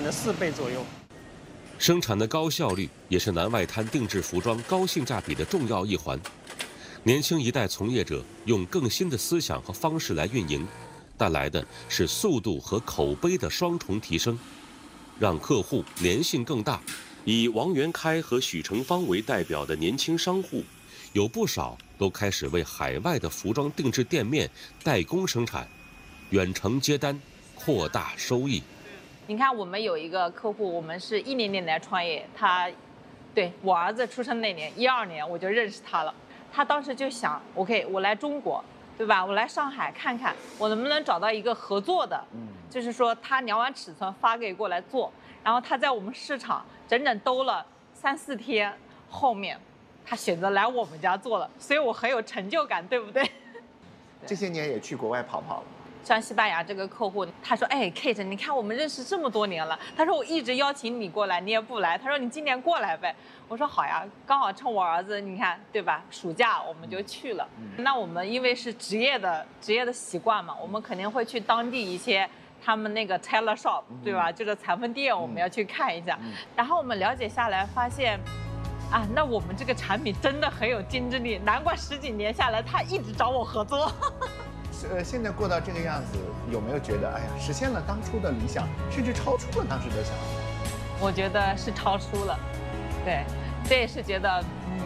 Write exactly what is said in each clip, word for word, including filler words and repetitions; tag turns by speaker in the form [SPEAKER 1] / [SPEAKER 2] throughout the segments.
[SPEAKER 1] 的四倍左右。
[SPEAKER 2] 生产的高效率也是南外滩定制服装高性价比的重要一环。年轻一代从业者用更新的思想和方式来运营，带来的是速度和口碑的双重提升，让客户粘性更大。以王元开和许成芳为代表的年轻商户，有不少都开始为海外的服装定制店面代工生产，远程接单，扩大收益。
[SPEAKER 3] 你看，我们有一个客户，我们是一零年来创业，他，对我儿子出生那年，一二年我就认识他了。他当时就想 ，OK， 我来中国，对吧？我来上海看看，我能不能找到一个合作的，嗯，就是说他量完尺寸发给过来做，然后他在我们市场整整兜了三四天，后面他选择来我们家做了，所以我很有成就感，对不对？
[SPEAKER 4] 这些年也去国外跑跑。
[SPEAKER 3] 像西班牙这个客户，他说：“哎 ，Kate， 你看我们认识这么多年了。”他说：“我一直邀请你过来，你也不来。”他说：“你今年过来呗。”我说：“好呀，刚好趁我儿子，你看，对吧？暑假我们就去了。嗯、那我们因为是职业的职业的习惯嘛，我们肯定会去当地一些他们那个 tailor shop， 对吧？就是裁缝店，我们要去看一下。嗯、然后我们了解下来，发现。啊，那我们这个产品真的很有竞争力，难怪十几年下来他一直找我合作。
[SPEAKER 4] 呃，现在过到这个样子，有没有觉得，哎呀，实现了当初的理想，甚至超出了当时的想法？
[SPEAKER 3] 我觉得是超出了，对，这也是觉得，嗯。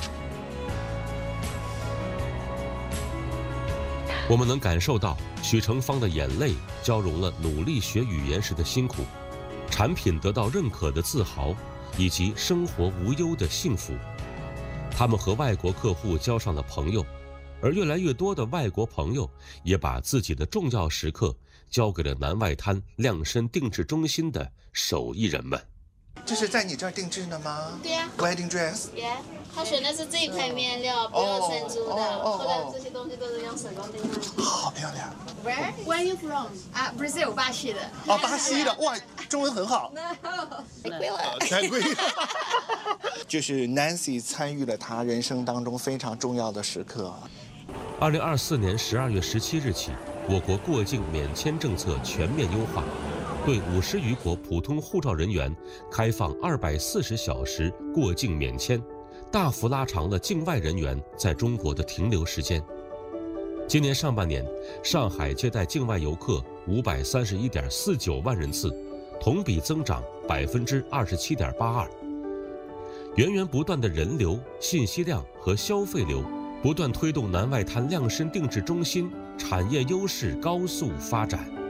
[SPEAKER 2] 我们能感受到许成芳的眼泪交融了努力学语言时的辛苦，产品得到认可的自豪。以及生活无忧的幸福，他们和外国客户交上了朋友，而越来越多的外国朋友也把自己的重要时刻交给了南外滩量身定制中心的手艺人们。
[SPEAKER 4] 这是在你这儿定制的吗？
[SPEAKER 5] 对呀、啊、
[SPEAKER 4] ，wedding dress。
[SPEAKER 5] Yeah， 他选的是这一块面料，不用珍珠的，后来这些东西都是用手工定的。
[SPEAKER 4] 好漂亮。
[SPEAKER 5] Where Where are you from？ 啊 ，Brazil， 巴西的。
[SPEAKER 4] 哦，巴西的，哇，中文很好。
[SPEAKER 5] 太贵了，
[SPEAKER 4] 太贵了。就是 Nancy 参与了她人生当中非常重要的时刻。
[SPEAKER 2] 二零二四年十二月十七日起，我国过境免签政策全面优化。对五十余国普通护照人员开放二百四十小时过境免签，大幅拉长了境外人员在中国的停留时间。今年上半年，上海接待境外游客五百三十一点四九万人次，同比增长百分之二十七点八二。源源不断的人流、信息量和消费流，不断推动南外滩量身定制中心产业优势高速发展。